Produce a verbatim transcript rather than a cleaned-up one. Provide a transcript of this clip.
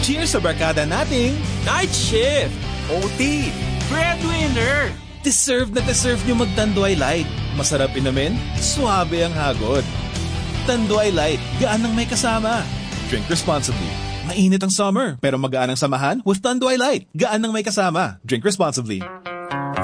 Cheers sa barkada nating Night Shift! O T! Breadwinner! deserve na deserve nyo mag-Tanduay Light. Masarap inumin, suabe ang hagod. Tanduay Light, gaan ng may kasama. Drink responsibly. Mainit ang summer, pero magaan ang samahan with Tanduay Light. Gaan ng may kasama. Drink responsibly.